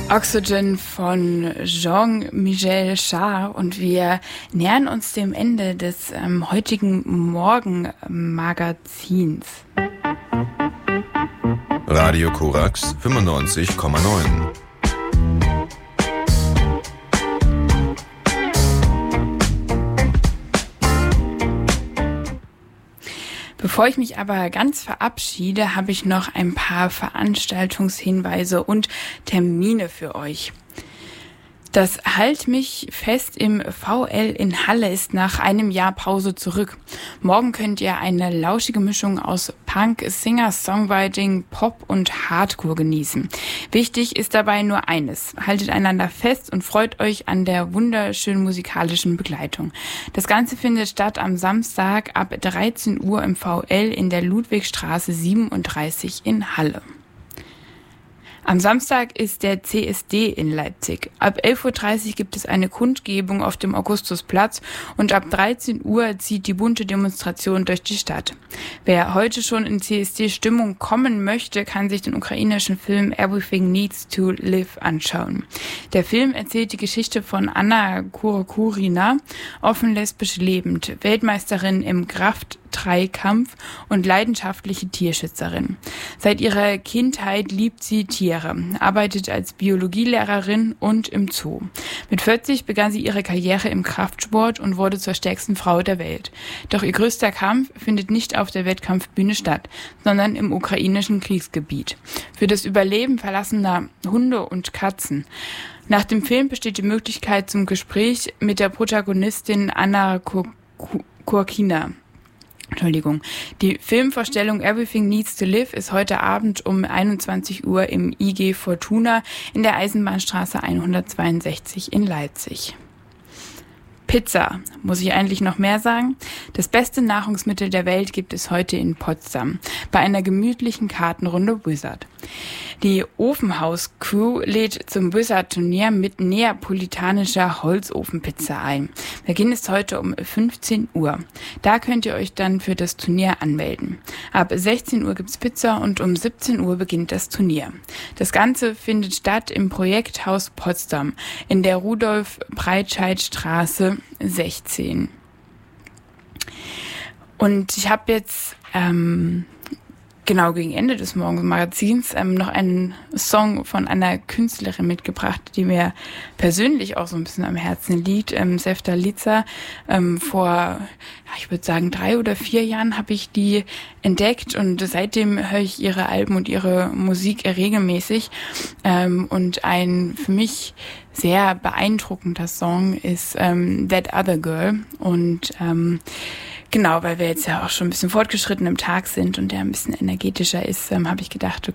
Oxygen von Jean-Michel Jarre und wir nähern uns dem Ende des heutigen Morgenmagazins. Radio Korax 95,9. Bevor ich mich aber ganz verabschiede, habe ich noch ein paar Veranstaltungshinweise und Termine für euch. Das Halt mich fest im VL in Halle ist nach einem Jahr Pause zurück. Morgen könnt ihr eine lauschige Mischung aus Punk, Singer, Songwriting, Pop und Hardcore genießen. Wichtig ist dabei nur eines: Haltet einander fest und freut euch an der wunderschönen musikalischen Begleitung. Das Ganze findet statt am Samstag ab 13 Uhr im VL in der Ludwigstraße 37 in Halle. Am Samstag ist der CSD in Leipzig. Ab 11.30 Uhr gibt es eine Kundgebung auf dem Augustusplatz und ab 13 Uhr zieht die bunte Demonstration durch die Stadt. Wer heute schon in CSD-Stimmung kommen möchte, kann sich den ukrainischen Film Everything Needs to Live anschauen. Der Film erzählt die Geschichte von Anna Kurokurina, offen lesbisch lebend, Weltmeisterin im Kraft-3-Kampf und leidenschaftliche Tierschützerin. Seit ihrer Kindheit liebt sie Tiere, arbeitet als Biologielehrerin und im Zoo. Mit 40 begann sie ihre Karriere im Kraftsport und wurde zur stärksten Frau der Welt. Doch ihr größter Kampf findet nicht auf der Wettkampfbühne statt, sondern im ukrainischen Kriegsgebiet. Für das Überleben verlassener Hunde und Katzen. Nach dem Film besteht die Möglichkeit zum Gespräch mit der Protagonistin Anna Kurkina. Die Filmvorstellung Everything Needs to Live ist heute Abend um 21 Uhr im IG Fortuna in der Eisenbahnstraße 162 in Leipzig. Pizza. Muss ich eigentlich noch mehr sagen? Das beste Nahrungsmittel der Welt gibt es heute in Potsdam, bei einer gemütlichen Kartenrunde Wizard. Die Ofenhaus-Crew lädt zum Wizard-Turnier mit neapolitanischer Holzofenpizza ein. Beginn ist heute um 15 Uhr. Da könnt ihr euch dann für das Turnier anmelden. Ab 16 Uhr gibt's Pizza und um 17 Uhr beginnt das Turnier. Das Ganze findet statt im Projekthaus Potsdam in der Rudolf-Breitscheid-Straße 16. Und ich habe jetzt gegen Ende des Morgenmagazins noch einen Song von einer Künstlerin mitgebracht, die mir persönlich auch so ein bisschen am Herzen liegt. Sevdaliza. Vor, ich würde sagen 3 oder 4 Jahren habe ich die entdeckt und seitdem höre ich ihre Alben und ihre Musik regelmäßig. Und ein für mich sehr beeindruckender Song ist That Other Girl. Und weil wir jetzt ja auch schon ein bisschen fortgeschritten im Tag sind und der ein bisschen energetischer ist, habe ich gedacht, okay,